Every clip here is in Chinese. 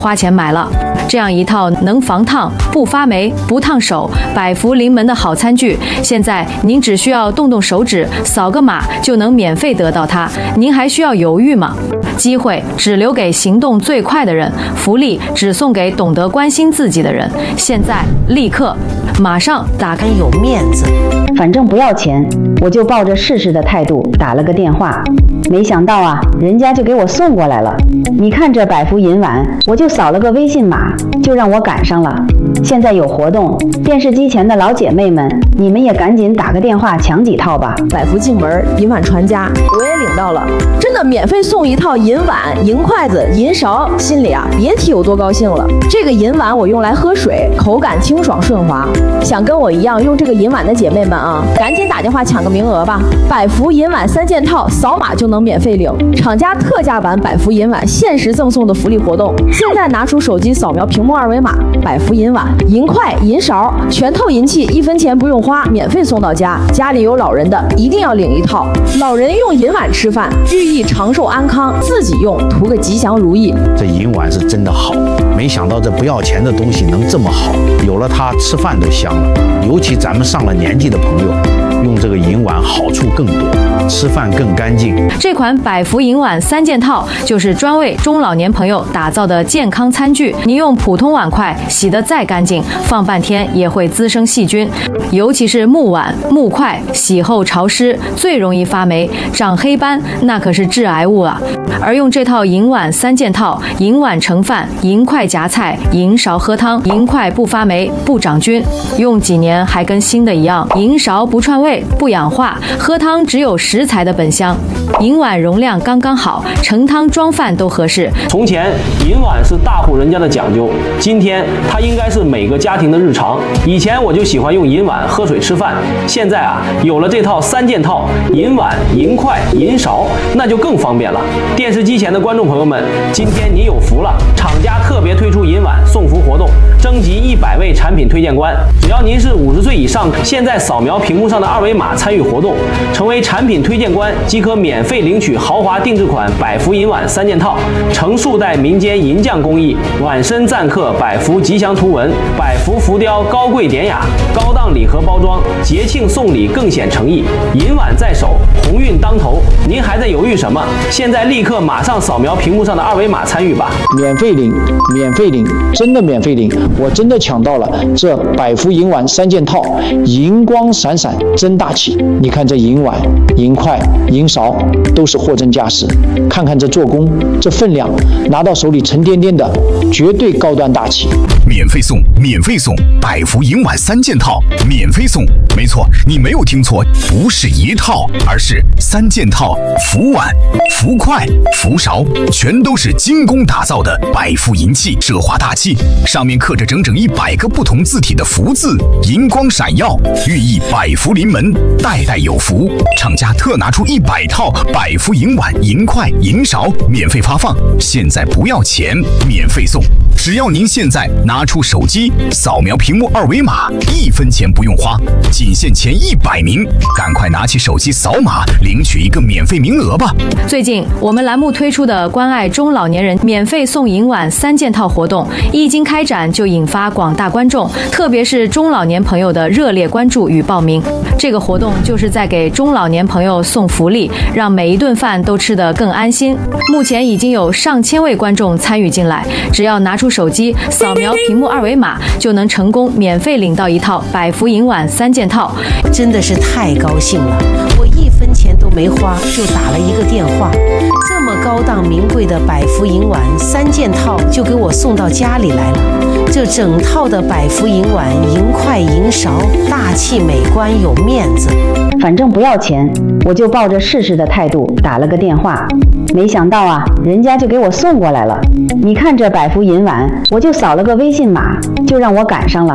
花钱买了这样一套能防烫、不发霉、不烫手、百福临门的好餐具。现在您只需要动动手指，扫个码就能免费得到它，您还需要犹豫吗？机会只留给行动最快的人，福利只送给懂得关心自己的人。现在立刻马上打开。 有面子， 反正不要钱，我就抱着试试的态度打了个电话，没想到啊，人家就给我送过来了。你看这百福银碗，我就扫了个微信码，就让我赶上了。现在有活动，电视机前的老姐妹们，你们也赶紧打个电话抢几套吧。 百福进门，银碗传家，我也领到了，真的免费送一套银碗、银筷子、银勺，心里啊别提有多高兴了。这个银碗我用来喝水，口感清爽顺滑。想跟我一样用这个银碗的姐妹们啊，赶紧打电话抢个名额吧！百福银碗3件套，扫码就能免费领，厂家特价版百福银碗限时赠送的福利活动。现在拿出手机扫描屏幕二维码，百福银碗、银筷、银勺全套银器1分钱不用花，免费送到家。家里有老人的一定要领一套，老人用银碗吃饭，寓意长寿安康；自己用图个吉祥如意。 这银碗是真的好，没想到这不要钱的东西能这么好，有了它吃饭都香了。尤其咱们上了年纪的朋友，用这个银碗好处更多，吃饭更干净。 这款百福银碗3件套就是专为中老年朋友打造的健康餐具。你用普通碗筷洗得再干净，放半天也会滋生细菌，尤其是木碗、木筷，洗后潮湿，最容易发霉、长黑斑，那可是致癌物啊。而用这套银碗3件套，银碗盛饭，银筷夹菜，银勺喝汤，银筷不发霉、不长菌，用几年还跟新的一样。银勺不串味、不氧化，喝汤只有食材的本香。银碗容量刚刚好，盛汤装饭都合适。 从前银碗是大户人家的讲究，今天它应该是每个家庭的日常。以前我就喜欢用银碗喝水吃饭，现在啊有了这套3件套，银碗、银筷、银勺，那就更方便了。电视机前的观众朋友们，今天您有福了，厂家特别推出银碗送福活动，征集100位产品推荐官，只要您是50岁以上，现在扫描屏幕上的二维码参与活动，成为产品推荐官即可免费领取豪华定制款百福银碗3件套，成数代民间银匠工艺，碗身錾刻百福吉祥图文，百福浮雕高贵典雅，高档礼盒包装，节庆送礼更显诚意。银碗在手，鸿运当头，您还在犹豫什么？现在立刻马上扫描屏幕上的二维码参与吧！ 免费领，免费领，真的免费领！我真的抢到了这百福银碗3件套，银光闪闪，真大气！你看这银碗、银筷、银勺都是货真价实，看看这做工，这分量，拿到手里沉甸甸的，绝对高端大气。 免费送，免费送，百福银碗3件套，免费送！没错，你没有听错，不是一套，而是3件套，福碗、福筷、福勺，全都是精工打造的百福银器，奢华大气，上面刻着整整100个不同字体的福字，银光闪耀，寓意百福临门，代代有福。厂家特拿出100套百福银碗、银筷、银勺免费发放，现在不要钱，免费送。只要您现在拿出手机扫描屏幕二维码，1分钱不用花，仅限前100名，赶快拿起手机扫码领取一个免费名额吧。 最近我们栏目推出的关爱中老年人免费送银碗3件套活动一经开展，就引发广大观众，特别是中老年朋友的热烈关注与报名。这个活动就是在给中老年朋友送福利，让每一顿饭都吃得更安心。目前已经有上千位观众参与进来，只要拿出手机扫描屏幕二维码，就能成功免费领到一套百福银碗3件套。 真的是太高兴了，我1分钱都没花就打了一个电话，这么高档名贵的百福银碗3件套就给我送到家里来了。这整套的百福银碗、银筷、银勺，大气美观有面子。 反正不要钱，我就抱着试试的态度打了个电话，没想到啊，人家就给我送过来了。你看这百福银碗，我就扫了个微信码，就让我赶上了。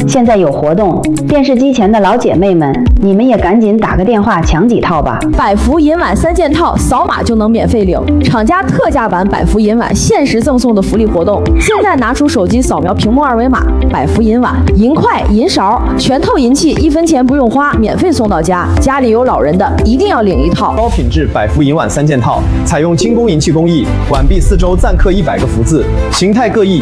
现在有活动，电视机前的老姐妹们，你们也赶紧打个电话抢几套吧。 百福银碗3件套，扫码就能免费领，厂家特价版百福银碗限时赠送的福利活动。现在拿出手机扫描屏幕二维码，百福银碗、银筷、银勺，全套银器1分钱不用花，免费送到家。家里有老人的一定要领一套。 高品质百福银碗3件套，采用精工银器工艺，碗壁4周錾刻100个福字，形态各异。